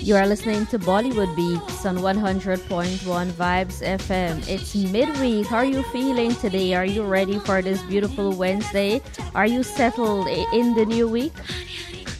You are listening to Bollywood Beats on 100.1 Vibes FM. It's midweek. How are you feeling today? Are you ready for this beautiful Wednesday? Are you settled in the new week?